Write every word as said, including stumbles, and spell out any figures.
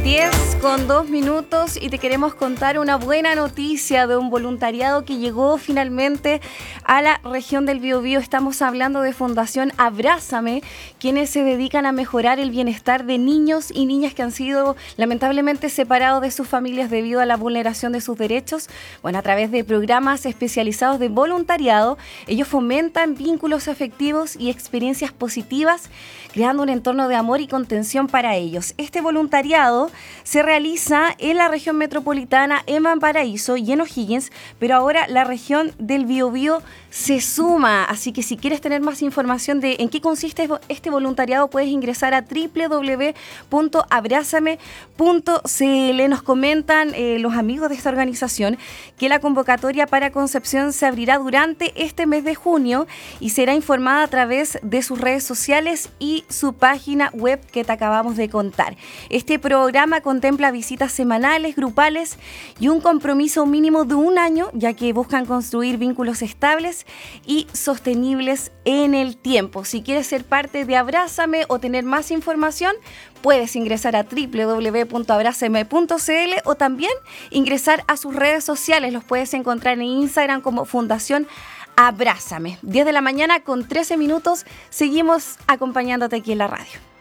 diez con dos minutos y te queremos contar una buena noticia de un voluntariado que llegó finalmente a la región del Biobío. Estamos hablando de Fundación Abrázame, quienes se dedican a mejorar el bienestar de niños y niñas que han sido lamentablemente separados de sus familias debido a la vulneración de sus derechos. Bueno, a través de programas especializados de voluntariado, ellos fomentan vínculos afectivos y experiencias positivas, creando un entorno de amor y contención para ellos. Este voluntariado se realiza en la región metropolitana, en Valparaíso y en O'Higgins, pero ahora la región del Biobío se suma. Así que si quieres tener más información de en qué consiste este voluntariado, puedes ingresar a doble u doble u doble u punto abrázame punto c l. Nos comentan eh, los amigos de esta organización que la convocatoria para Concepción se abrirá durante este mes de junio y será informada a través de sus redes sociales y su página web que te acabamos de contar. Este programa contempla visitas semanales, grupales y un compromiso mínimo de un año, ya que buscan construir vínculos estables y sostenibles en el tiempo. Si quieres ser parte de Abrázame o tener más información, puedes ingresar a doble u doble u doble u punto abrázame punto c l o también ingresar a sus redes sociales. Los puedes encontrar en Instagram como Fundación Abrázame. diez de la mañana con trece minutos. Seguimos acompañándote aquí en la radio.